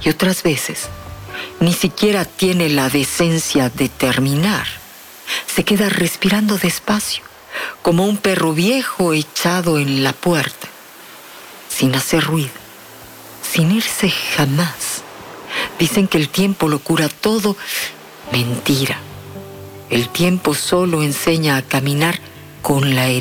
Y otras veces, ni siquiera tiene la decencia de terminar. Se queda respirando despacio, como un perro viejo echado en la puerta, sin hacer ruido, sin irse jamás. Dicen que el tiempo lo cura todo. Mentira. El tiempo solo enseña a caminar con la herida.